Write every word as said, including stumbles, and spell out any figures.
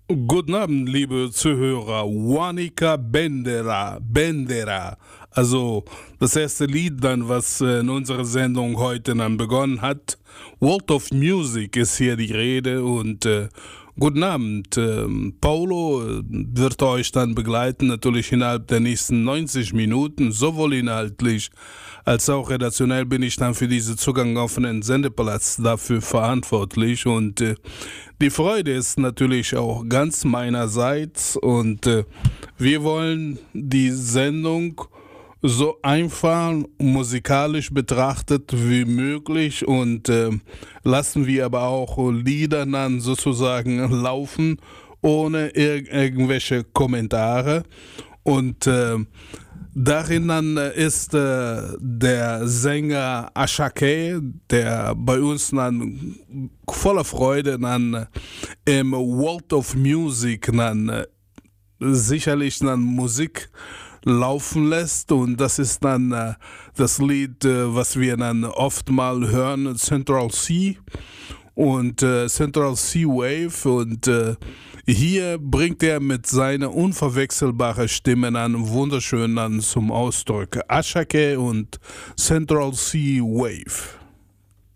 Guten Abend, liebe Zuhörer. Juanica Bendera, Bendera. Also das erste Lied dann, was äh, in unserer Sendung heute dann begonnen hat. World of Music ist hier die Rede und äh, guten Abend. Ähm, Paulo äh, wird euch dann begleiten, natürlich innerhalb der nächsten neunzig Minuten, sowohl inhaltlich als auch redaktionell bin ich dann für diesen Zugang auf den Sendeplatz dafür verantwortlich und äh, die Freude ist natürlich auch ganz meinerseits und äh, wir wollen die Sendung so einfach musikalisch betrachtet wie möglich und äh, lassen wir aber auch Lieder dann sozusagen laufen ohne ir irgendwelche Kommentare und äh, darin dann ist äh, der Sänger Ashake, der bei uns dann voller Freude dann im World of Music dann äh, sicherlich dann Musik laufen lässt und das ist dann äh, das Lied, äh, was wir dann oft mal hören, Central Sea und äh, Central Sea Wave und äh, hier bringt er mit seiner unverwechselbaren Stimme dann wunderschön dann zum Ausdruck. Ashake und Central Sea Wave.